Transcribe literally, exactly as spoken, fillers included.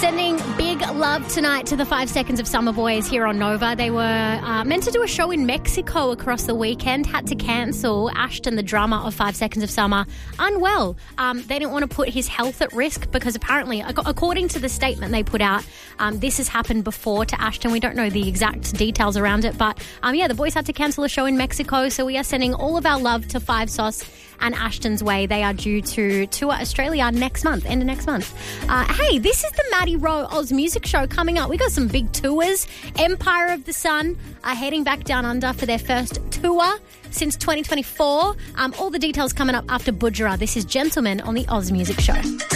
Sending big love tonight to the Five Seconds of Summer boys here on Nova. They were uh, meant to do a show in Mexico across the weekend, had to cancel. Ashton, the drummer of Five Seconds of Summer, unwell. Um, they didn't want to put his health at risk because apparently, according to the statement they put out, um, this has happened before to Ashton. We don't know the exact details around it, but um, yeah, the boys had to cancel a show in Mexico, so we are sending all of our love to Five Sauce and Ashton's way. They are due to tour Australia next month, end of next month. Uh, hey, this is the Maddie Rowe Oz Music Show coming up. We got some big tours. Empire of the Sun are heading back down under for their first tour since twenty twenty-four. Um, all the details coming up after Budgerah. This is Gentleman on the Oz Music Show.